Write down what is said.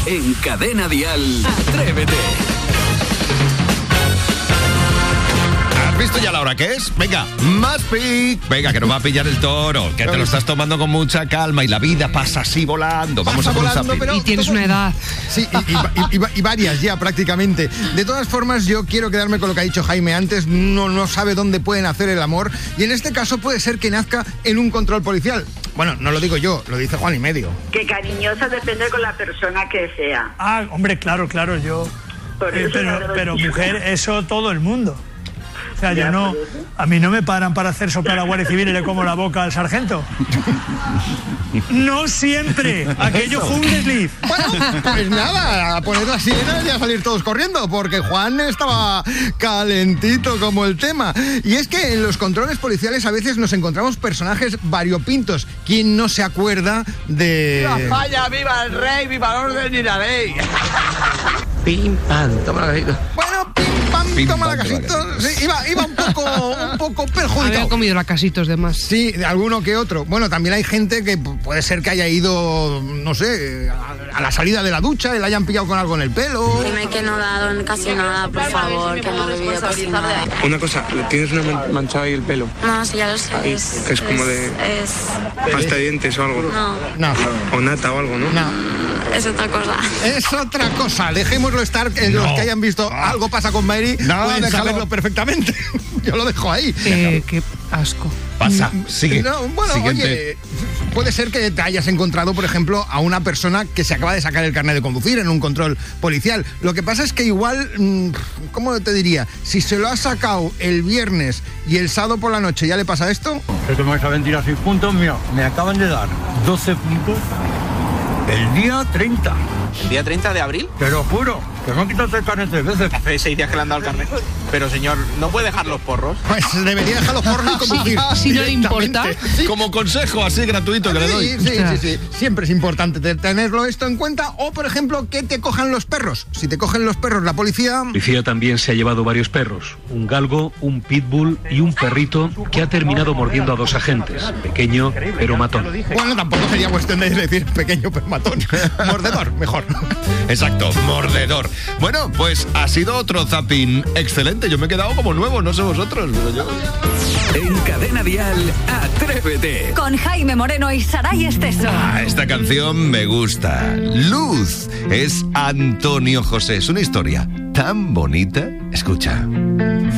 En Cadena Dial, Atrévete. ¿Has visto ya la hora que es? Venga, más pic. Venga, que nos va a pillar el toro, que te lo estás tomando con mucha calma y la vida pasa así volando. Vamos a por un zapping. Y tienes una edad. Sí, y varias ya prácticamente. De todas formas, yo quiero quedarme con lo que ha dicho Jaime antes. No sabe dónde pueden hacer el amor. Y en este caso puede ser que nazca en un control policial. Bueno, no lo digo yo, lo dice Juan y medio. Que cariñosa depende con la persona que sea. Ah, hombre, claro, yo. Pero mujer, eso todo el mundo. O sea, yo no. A mí no me paran para hacer soplar a la Guardia Civil y le como la boca al sargento. No siempre. Aquello fue un desliz. Bueno, pues nada, a poner las sirenas y a salir todos corriendo, porque Juan estaba calentito como el tema. Y es que en los controles policiales a veces nos encontramos personajes variopintos. ¿Quién no se acuerda de...? ¡Viva España, viva el rey, viva el orden y la ley! Pim, pam, toma la casito. Bueno, pim, pam, toma la casito. Sí, iba un poco perjudicado. Habían comido la casitos de más. Sí, de alguno que otro. Bueno, también hay gente que puede ser que haya ido, no sé, a la salida de la ducha y la hayan pillado con algo en el pelo. Dime que no he dado en casi nada, por favor, que no he bebido casi nada. Una cosa, ¿tienes una manchada ahí el pelo? No, sí, ya lo sé. Ahí, que es como de pasta de dientes o algo. No. O nata o algo, ¿no? No. Es otra cosa. Es otra cosa. Dejémoslo estar. Los que hayan visto Algo pasa con Mary pueden saberlo perfectamente. Yo lo dejo ahí. Qué asco. Pasa, sigue. Bueno, Siguiente. oye, puede ser que te hayas encontrado, por ejemplo, a una persona que se acaba de sacar el carnet de conducir en un control policial. Lo que pasa es que igual, ¿cómo te diría? Si se lo ha sacado el viernes y el sábado por la noche ya le pasa esto. ¿Qué te vas a mentir a 6 puntos? Mira, me acaban de dar 12 puntos el día 30. ¿El día 30 de abril? Te lo juro, que me han quitado el carnet 3 veces. Hace 6 días que le han dado el carnet. Pero señor, ¿no puede dejar los porros? Pues debería dejar los porros y conducir. Si no le importa. Sí. Como consejo así gratuito que le doy. Sí. Siempre es importante tenerlo esto en cuenta. O, por ejemplo, que te cojan los perros. Si te cogen los perros la policía... La policía también se ha llevado varios perros. Un galgo, un pitbull y un perrito que ha terminado mordiendo a 2 agentes. Pequeño, pero matón. Bueno, tampoco sería cuestión de decir pequeño pero matón. Mordedor, mejor. Exacto, mordedor. Bueno, pues ha sido otro zapping excelente. Yo me he quedado como nuevo, no sé vosotros, pero yo... En Cadena Dial, Atrévete. Con Jaime Moreno y Saray Esteso. Esta canción me gusta. Luz es Antonio José. Es una historia tan bonita. Escucha.